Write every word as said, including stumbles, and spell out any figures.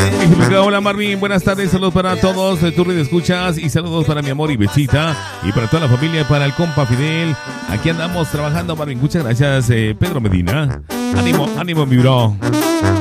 Hola Marvin, buenas tardes, saludos para todos, tu red de escuchas y saludos para mi amor y besita y para toda la familia, para el compa Fidel. Aquí andamos trabajando, Marvin, muchas gracias, eh, Pedro Medina. Ánimo, ánimo mi bro.